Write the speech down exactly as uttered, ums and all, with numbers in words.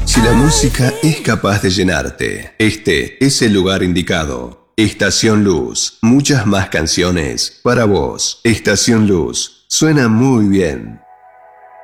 Si la música es capaz de llenarte, este es el lugar indicado. Estación Luz, muchas más canciones para vos. Estación Luz, suena muy bien.